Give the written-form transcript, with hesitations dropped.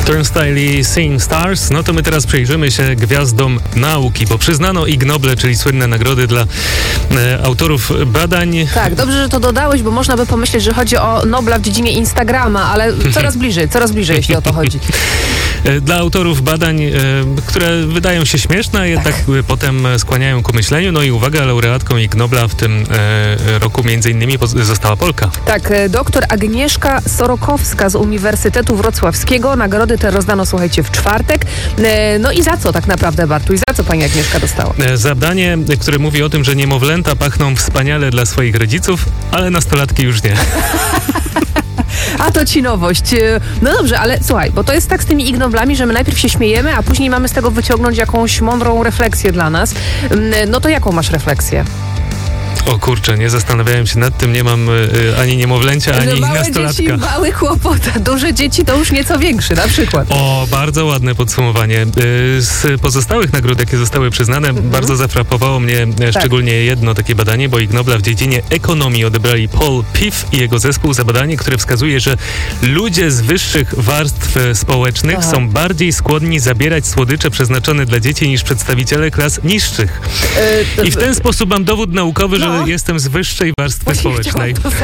Turnstile Seeing Stars. No to my teraz przyjrzymy się gwiazdom nauki, bo przyznano Ig Noble, czyli słynne nagrody dla autorów badań. Tak, dobrze, że to dodałeś, bo można by pomyśleć, że chodzi o Nobla w dziedzinie Instagrama, ale coraz bliżej, jeśli o to chodzi. Dla autorów badań, które wydają się śmieszne, a jednak potem skłaniają ku myśleniu. No i uwaga, laureatką Ig Nobla w tym roku między innymi została Polka. Tak, doktor Agnieszka Sorokowska z Uniwersytetu Wrocławskiego. Nagrody te rozdano, słuchajcie, w czwartek. No i za co tak naprawdę, Bartuś? Za co pani Agnieszka dostała? Zadanie, które mówi o tym, że niemowlęta pachną wspaniale dla swoich rodziców, ale nastolatki już nie. A to ci nowość. No dobrze, ale słuchaj, bo to jest tak z tymi Ig Noblami, że my najpierw się śmiejemy, a później mamy z tego wyciągnąć jakąś mądrą refleksję dla nas. No to jaką masz refleksję? O kurczę, nie zastanawiałem się nad tym, nie mam ani niemowlęcia, ani nastolatka. Małe dzieci, mały kłopot, duże dzieci to już nieco większy, na przykład. O, bardzo ładne podsumowanie. Z pozostałych nagród, jakie zostały przyznane, bardzo zafrapowało mnie szczególnie jedno takie badanie, bo Ig Nobla w dziedzinie ekonomii odebrali Paul Piff i jego zespół za badanie, które wskazuje, że ludzie z wyższych warstw społecznych są bardziej skłonni zabierać słodycze przeznaczone dla dzieci niż przedstawiciele klas niższych. I w ten sposób mam dowód naukowy, że jestem z wyższej warstwy społecznej.